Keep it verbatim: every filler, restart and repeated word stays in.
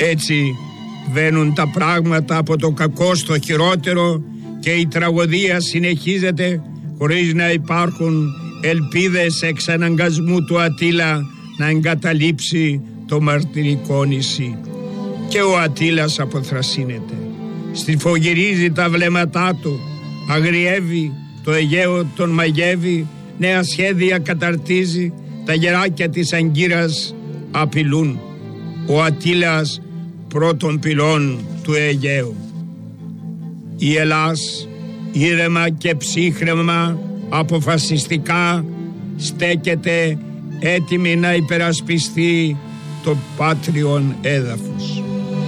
Έτσι βαίνουν τα πράγματα από το κακό στο χειρότερο και η τραγωδία συνεχίζεται χωρίς να υπάρχουν ελπίδες εξαναγκασμού του Ατήλα να εγκαταλείψει το μαρτυρικό νησί. Και ο Ατήλας αποθρασύνεται, στριφογυρίζει τα βλέμματά του, αγριεύει, το Αιγαίο τον μαγεύει, νέα σχέδια καταρτίζει, τα γεράκια της Αγκύρας απειλούν. Ο Ατήλας πρώτων πυλών του Αιγαίου. Η Ελλάς ήρεμα και ψύχρεμα αποφασιστικά στέκεται έτοιμη να υπερασπιστεί το πάτριον έδαφος.